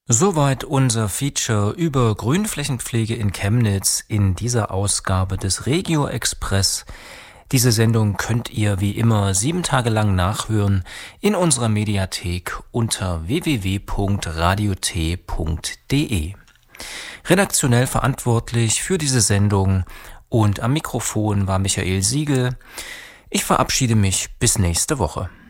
Soweit unser Feature über Grünflächenpflege in Chemnitz in dieser Ausgabe des Regio Express. Diese Sendung könnt ihr wie immer 7 Tage lang nachhören in unserer Mediathek unter www.radiot.de. Redaktionell verantwortlich für diese Sendung und am Mikrofon war Michael Siegel. Ich verabschiede mich bis nächste Woche.